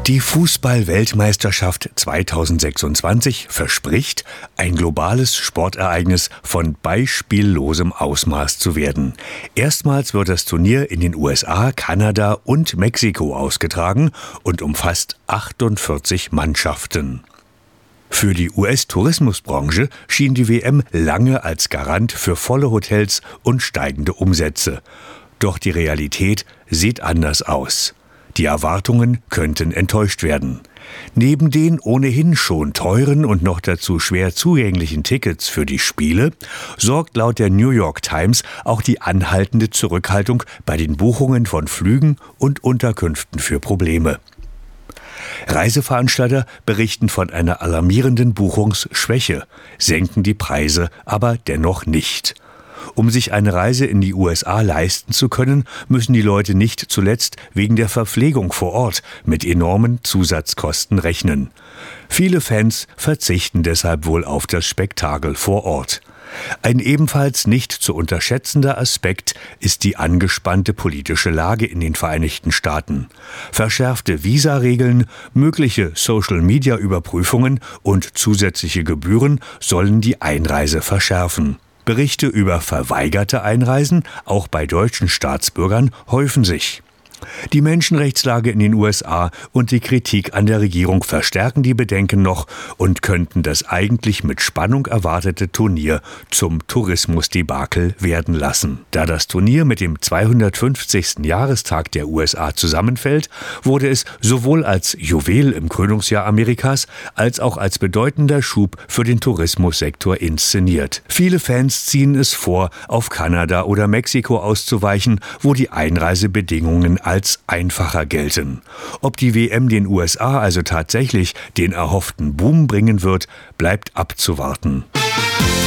Die Fußball-Weltmeisterschaft 2026 verspricht, ein globales Sportereignis von beispiellosem Ausmaß zu werden. Erstmals wird das Turnier in den USA, Kanada und Mexiko ausgetragen und umfasst 48 Mannschaften. Für die US-Tourismusbranche schien die WM lange als Garant für volle Hotels und steigende Umsätze. Doch die Realität sieht anders aus. Die Erwartungen könnten enttäuscht werden. Neben den ohnehin schon teuren und noch dazu schwer zugänglichen Tickets für die Spiele sorgt laut der New York Times auch die anhaltende Zurückhaltung bei den Buchungen von Flügen und Unterkünften für Probleme. Reiseveranstalter berichten von einer alarmierenden Buchungsschwäche, senken die Preise aber dennoch nicht. Um sich eine Reise in die USA leisten zu können, müssen die Leute nicht zuletzt wegen der Verpflegung vor Ort mit enormen Zusatzkosten rechnen. Viele Fans verzichten deshalb wohl auf das Spektakel vor Ort. Ein ebenfalls nicht zu unterschätzender Aspekt ist die angespannte politische Lage in den Vereinigten Staaten. Verschärfte Visaregeln, mögliche Social-Media-Überprüfungen und zusätzliche Gebühren sollen die Einreise verschärfen. Berichte über verweigerte Einreisen, auch bei deutschen Staatsbürgern, häufen sich. Die Menschenrechtslage in den USA und die Kritik an der Regierung verstärken die Bedenken noch und könnten das eigentlich mit Spannung erwartete Turnier zum Tourismusdebakel werden lassen. Da das Turnier mit dem 250. Jahrestag der USA zusammenfällt, wurde es sowohl als Juwel im Krönungsjahr Amerikas als auch als bedeutender Schub für den Tourismussektor inszeniert. Viele Fans ziehen es vor, auf Kanada oder Mexiko auszuweichen, wo die Einreisebedingungen als einfacher gelten. Ob die WM den USA also tatsächlich den erhofften Boom bringen wird, bleibt abzuwarten.